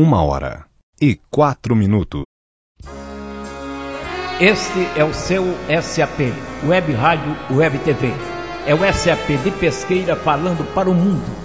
1h04. Este é o seu SAP, Web Rádio Web TV. É o SAP de Pesqueira falando para o mundo.